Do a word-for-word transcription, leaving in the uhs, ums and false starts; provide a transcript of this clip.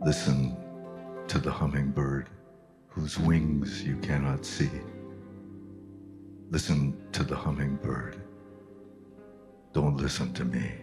Listen to the hummingbird whose wings you cannot see. Listen to the hummingbird. Don't listen to me.